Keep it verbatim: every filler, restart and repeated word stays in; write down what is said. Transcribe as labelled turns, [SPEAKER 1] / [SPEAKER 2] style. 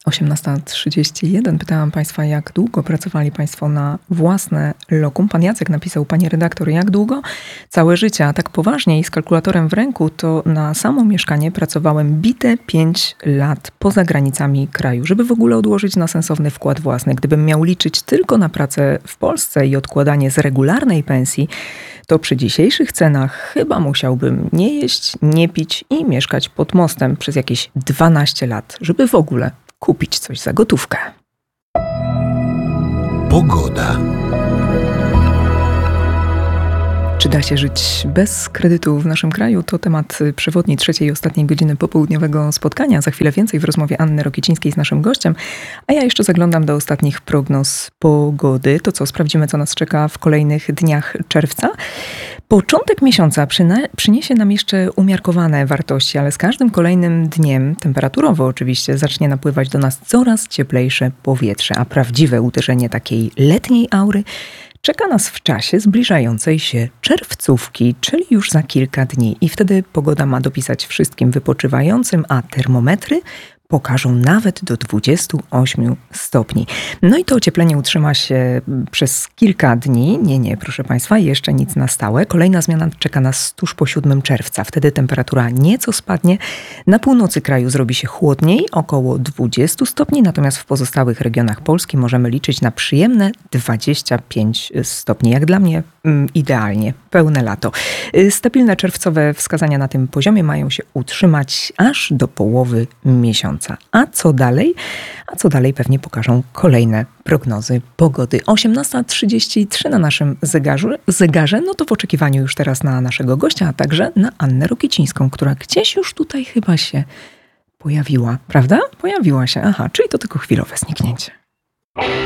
[SPEAKER 1] osiemnasta trzydzieści jeden. Pytałam Państwa, jak długo pracowali Państwo na własne lokum. Pan Jacek napisał: Pani redaktor, jak długo? Całe życie, a tak poważnie i z kalkulatorem w ręku, to na samo mieszkanie pracowałem bite pięć lat poza granicami kraju, żeby w ogóle odłożyć na sensowny wkład własny. Gdybym miał liczyć tylko na pracę w Polsce i odkładanie z regularnej pensji, to przy dzisiejszych cenach chyba musiałbym nie jeść, nie pić i mieszkać pod mostem przez jakieś dwanaście lat, żeby w ogóle kupić coś za gotówkę.
[SPEAKER 2] Pogoda.
[SPEAKER 1] Czy da się żyć bez kredytu w naszym kraju? To temat przewodni trzeciej i ostatniej godziny popołudniowego spotkania. Za chwilę więcej w rozmowie Anny Rokicińskiej z naszym gościem. A ja jeszcze zaglądam do ostatnich prognoz pogody. To co, sprawdzimy, co nas czeka w kolejnych dniach czerwca. Początek miesiąca przyna- przyniesie nam jeszcze umiarkowane wartości, ale z każdym kolejnym dniem, temperaturowo oczywiście, zacznie napływać do nas coraz cieplejsze powietrze, a prawdziwe uderzenie takiej letniej aury czeka nas w czasie zbliżającej się czerwcówki, czyli już za kilka dni. I wtedy pogoda ma dopisać wszystkim wypoczywającym, a termometry pokażą nawet do dwudziestu ośmiu stopni. No i to ocieplenie utrzyma się przez kilka dni. Nie, nie, proszę Państwa, jeszcze nic na stałe. Kolejna zmiana czeka nas tuż po siódmego czerwca. Wtedy temperatura nieco spadnie. Na północy kraju zrobi się chłodniej, około dwudziestu stopni, natomiast w pozostałych regionach Polski możemy liczyć na przyjemne dwadzieścia pięć stopni. Jak dla mnie mm, idealnie, pełne lato. Stabilne czerwcowe wskazania na tym poziomie mają się utrzymać aż do połowy miesiąca. A co dalej? A co dalej pewnie pokażą kolejne prognozy pogody. osiemnasta trzydzieści trzy na naszym zegarze, zegarze, no to w oczekiwaniu już teraz na naszego gościa, a także na Annę Rokicińską, która gdzieś już tutaj chyba się pojawiła, prawda? Pojawiła się, aha, czyli to tylko chwilowe zniknięcie.